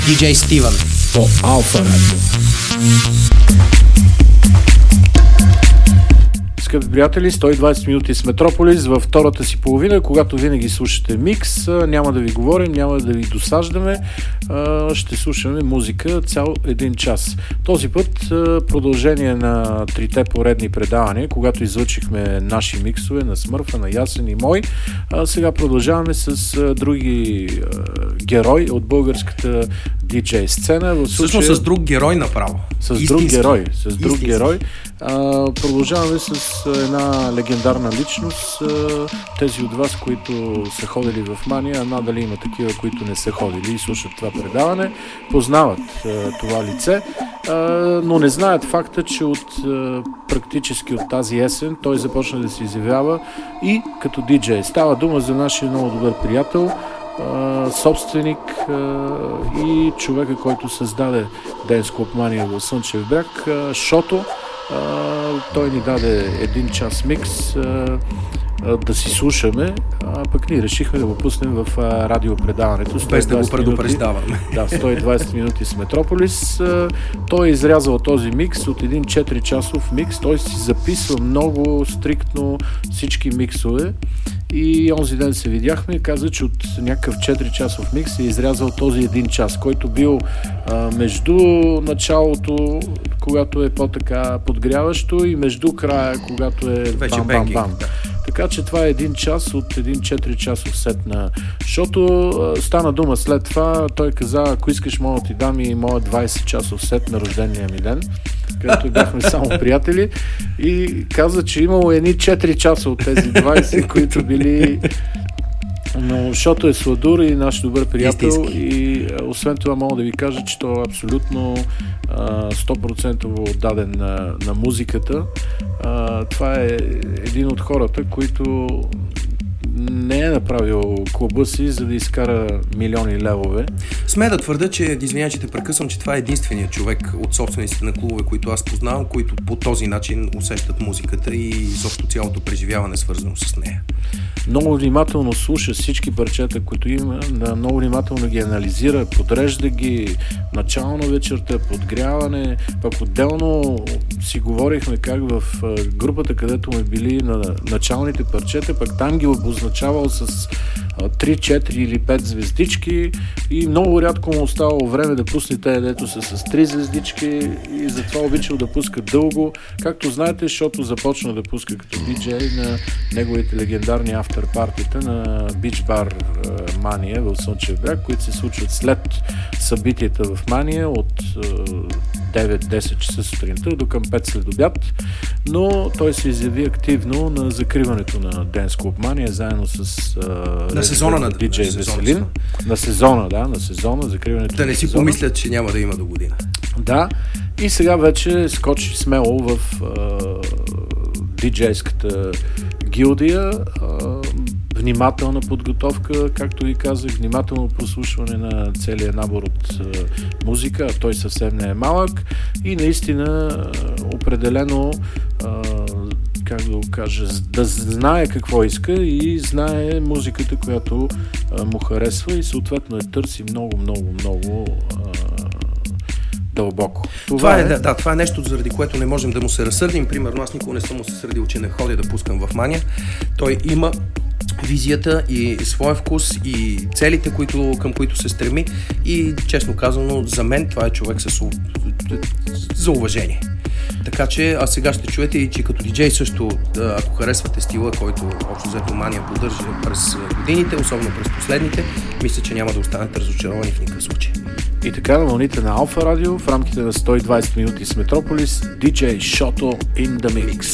DJ Стивън по Алфа Радио. Скъпи приятели, 120 минути с Метрополис във втората си половина, когато винаги слушате микс. Няма да ви говорим, няма да ви досаждаме, ще слушаме музика цял един час. Този път продължение на трите поредни предавания, когато излъчихме наши миксове на Смърфа, на Ясен и мой. Сега продължаваме с други герои от българската диджей сцена. Всъщност с друг герой направо. С друг герой. Продължаваме с една легендарна личност. Тези от вас, които са ходили в Мания, надали има такива, които не са ходили и слушат това предаване, познават това лице, но не знаят факта, че практически от тази есен той започна да се изявява и като диджей. Става дума за нашия много добър приятел, собственик и човека, който създаде Dance Club Mania в Слънчев бряг, Шото. Той ни даде един час микс да си слушаме, а пък ние решихме да го пуснем в радиопредаването. Без да го предупреждаваме. Да, 120 минути с Метрополис. Той е изрязал този микс от един 4 часов микс. Той си записва много стриктно всички миксове. И онзи ден се видяхме и каза, че от някакъв 4 часов микс е изрязал този един час, който бил между началото, когато е по-така подгряващо, и между края, когато е бам-бам-бам. Така че това е един час от един 4 часов сет на Шото. Стана дума след това, той каза, ако искаш, мога да ти дам и моя 20 часов сет на рождения ми ден, където бяхме само приятели, и каза, че имало едни 4 часа от тези 20, които били... Но Шото е сладур и наш добър приятел, и освен това мога да ви кажа, че той е абсолютно 100% отдаден на музиката. Това е един от хората, които не е направил клуба си, за да изкара милиони левове. Смея да твърда, че, извиня, че те прекъсвам, че това е единственият човек от собствениците на клубове, които аз познавам, които по този начин усещат музиката и изобщо цялото преживяване, свързано с нея. Много внимателно слуша всички парчета, които има, много внимателно ги анализира, подрежда ги, начало на вечерта, подгряване, пък отделно си говорихме как в групата, където ме били на началните парчета, пък там ги обозначавал с 3, 4 или 5 звездички, и много рядко му оставало време да пусне те, дето са с 3 звездички, и затова обичал да пуска дълго. Както знаете, защото започна да пуска като диджей на неговите легендарни афтерпартита на Beach Bar Мания в Слънчев бряг, които се случват след събитията в Мания от 9-10 часа сутринта до към 5 след обяд, но той се изяви активно на закриването на Dance Club Mania, заедно с на сезона на диджей Веселин. На сезона, закриването. Да не си помислят, че няма да има до година. Да, и сега вече скочи смело в диджейската гилдия. Внимателна подготовка, както ви казах, внимателно прослушване на целия набор от музика, а той съвсем не е малък, и наистина определено, как да го кажа, да знае какво иска и знае музиката, която му харесва, и съответно търси много дълбоко. Това е нещо, заради което не можем да му се разсърдим. Примерно, аз никога не съм му се сърдил, че не ходя да пускам в Мания. Той има визията и своя вкус и целите, към които се стреми, и честно казано, за мен това е човек за уважение. Така че, а сега ще чуете и че като диджей също, ако харесвате стила, който общо взето Мания поддържа през годините, особено през последните, мисля, че няма да останете разочаровани в никакъв случай. И така, на вълните на Алфа Радио, в рамките на 120 минути с Метрополис, DJ Шото in the Mix.